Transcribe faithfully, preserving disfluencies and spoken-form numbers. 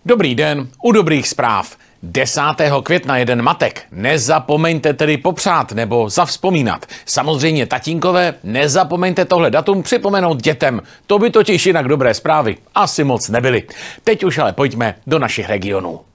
Dobrý den, u dobrých zpráv. desátého května jeden matek. Nezapomeňte tedy popřát nebo zavzpomínat. Samozřejmě tatínkové, nezapomeňte tohle datum připomenout dětem. To by totiž jinak dobré zprávy asi moc nebyly. Teď už ale pojďme do našich regionů.